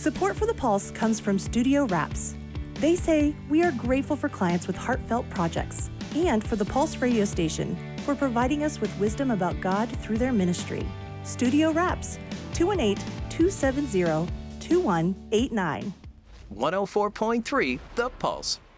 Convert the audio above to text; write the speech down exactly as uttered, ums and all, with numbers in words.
Support for The Pulse comes from Studio Wraps. They say, we are grateful for clients with heartfelt projects and for the Pulse radio station for providing us with wisdom about God through their ministry. Studio Wraps, two one eight, two seven zero, two one eight nine. one oh four point three The Pulse.